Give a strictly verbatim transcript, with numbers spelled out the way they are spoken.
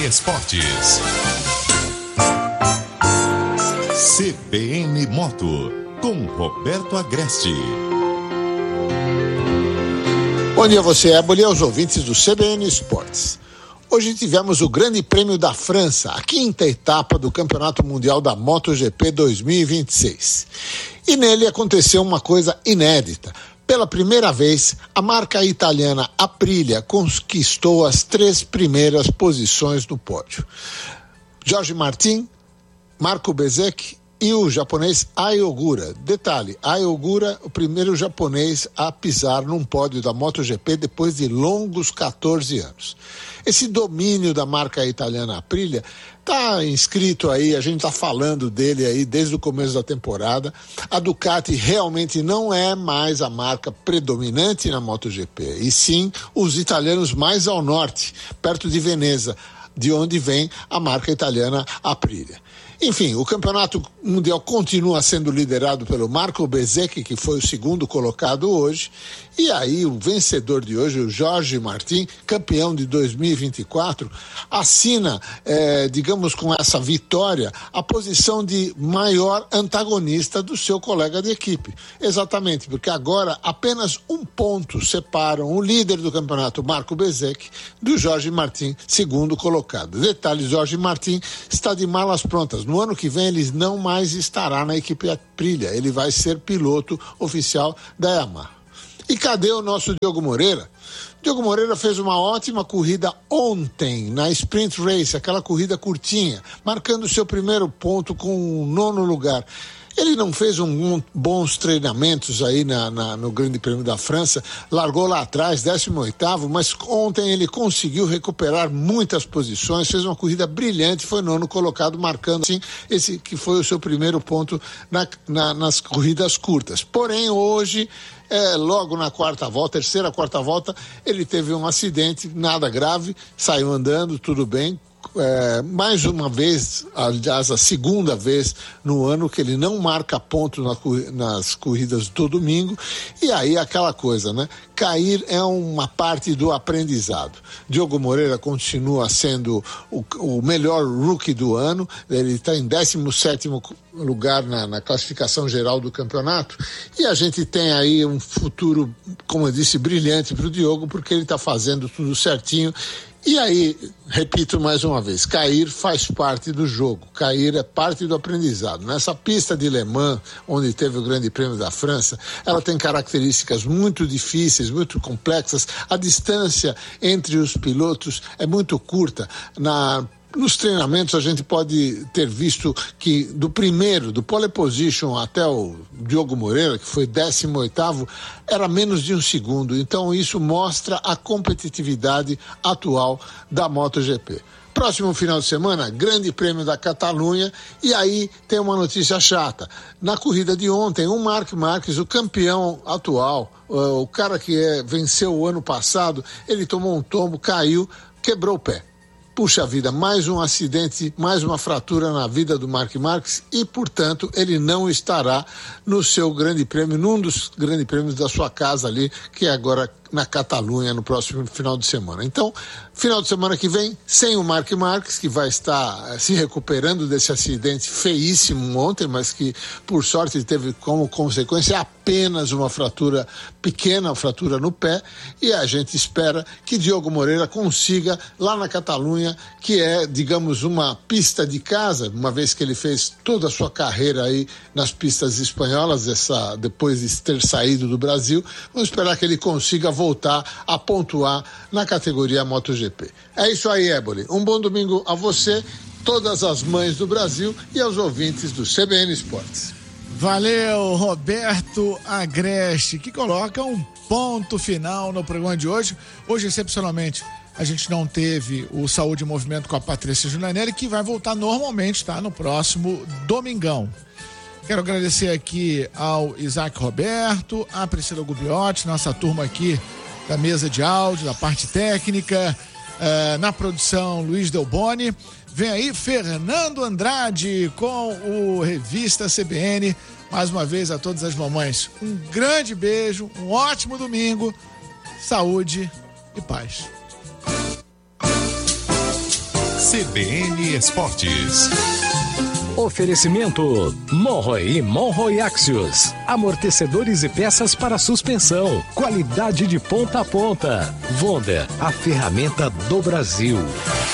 Esportes. C B N Moto, com Roberto Agreste. Bom dia a você, Éboli, e aos ouvintes do C B N Esportes. Hoje tivemos o Grande Prêmio da França, a quinta etapa do Campeonato Mundial da MotoGP dois mil e vinte e seis. E nele aconteceu uma coisa inédita. Pela primeira vez, a marca italiana Aprilia conquistou as três primeiras posições no pódio. Jorge Martin, Marco Bezzecchi e o japonês Ai Ogura. Detalhe, Ai Ogura, o primeiro japonês a pisar num pódio da MotoGP depois de longos catorze anos. Esse domínio da marca italiana Aprilia está inscrito aí, a gente está falando dele aí desde o começo da temporada. A Ducati realmente não é mais a marca predominante na MotoGP, e sim os italianos mais ao norte, perto de Veneza, de onde vem a marca italiana Aprilia. Enfim, o campeonato mundial continua sendo liderado pelo Marco Bezzecchi, que foi o segundo colocado hoje, e aí o vencedor de hoje, o Jorge Martin, campeão de dois mil e vinte e quatro, assina, eh, digamos, com essa vitória, a posição de maior antagonista do seu colega de equipe. Exatamente, porque agora apenas um ponto separam o líder do campeonato, Marco Bezzecchi, do Jorge Martin, segundo colocado. Detalhe, Jorge Martin está de malas prontas. No ano que vem ele não mais estará na equipe Aprilia, ele vai ser piloto oficial da Yamaha. E cadê o nosso Diogo Moreira? Diogo Moreira fez uma ótima corrida ontem na Sprint Race, aquela corrida curtinha, marcando seu primeiro ponto com o nono lugar. Ele não fez um, um, bons treinamentos aí na, na, no Grande Prêmio da França, largou lá atrás, décimo oitavo, mas ontem ele conseguiu recuperar muitas posições, fez uma corrida brilhante, foi nono colocado, marcando assim esse que foi o seu primeiro ponto na, na, nas corridas curtas. Porém, hoje, é, logo na quarta volta, terceira, quarta volta, ele teve um acidente, nada grave, saiu andando, tudo bem. É, mais uma vez, aliás, a segunda vez no ano que ele não marca ponto na, nas corridas do domingo, e aí aquela coisa, né? Cair é uma parte do aprendizado. Diogo Moreira continua sendo o, o melhor rookie do ano, ele está em décimo sétimo lugar na, na classificação geral do campeonato, e a gente tem aí um futuro, como eu disse, brilhante para o Diogo, porque ele está fazendo tudo certinho. E aí, repito mais uma vez, cair faz parte do jogo, cair é parte do aprendizado. Nessa pista de Le Mans, onde teve o Grande Prêmio da França, ela tem características muito difíceis, muito complexas, a distância entre os pilotos é muito curta. Na Nos treinamentos a gente pode ter visto que do primeiro, do pole position até o Diogo Moreira, que foi décimo oitavo, era menos de um segundo. Então isso mostra a competitividade atual da MotoGP. Próximo final de semana, Grande Prêmio da Catalunha, e aí tem uma notícia chata. Na corrida de ontem, o Marc Marquez, o campeão atual, o cara que é, venceu o ano passado, ele tomou um tombo, caiu, quebrou o pé. Puxa vida, mais um acidente, mais uma fratura na vida do Marc Marquez e, portanto, ele não estará no seu grande prêmio, num dos grandes prêmios da sua casa ali, que é agora na Catalunha, no próximo final de semana. Então, final de semana que vem, sem o Marc Marquez, que vai estar se recuperando desse acidente feíssimo ontem, mas que, por sorte, teve como consequência apenas uma fratura pequena, uma fratura no pé, e a gente espera que Diogo Moreira consiga, lá na Catalunha, que é, digamos, uma pista de casa, uma vez que ele fez toda a sua carreira aí nas pistas espanholas, essa, depois de ter saído do Brasil, vamos esperar que ele consiga voltar a pontuar na categoria MotoGP. É isso aí, Éboli. Um bom domingo a você, todas as mães do Brasil e aos ouvintes do C B N Esportes. Valeu, Roberto Agreste, que coloca um ponto final no programa de hoje. Hoje, excepcionalmente, a gente não teve o Saúde em Movimento com a Patrícia Giulianelli, que vai voltar normalmente, tá? No próximo domingão. Quero agradecer aqui ao Isaac Roberto, a Priscila Gubbiotti, nossa turma aqui da mesa de áudio, da parte técnica, uh, na produção Luiz Delboni. Vem aí Fernando Andrade com o Revista C B N. Mais uma vez a todas as mamães, um grande beijo, um ótimo domingo, saúde e paz. C B N Esportes. Oferecimento Monroe e Monroe Axios. Amortecedores e peças para suspensão. Qualidade de ponta a ponta. Wonder, a ferramenta do Brasil.